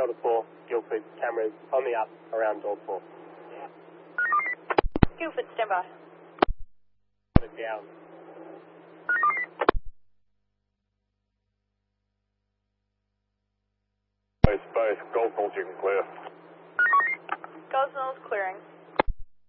Delta 4, Guildford, cameras on the up around door 4. Guildford, stand by. Down. Both Gold Mills you can clear. Gold Mills clearing.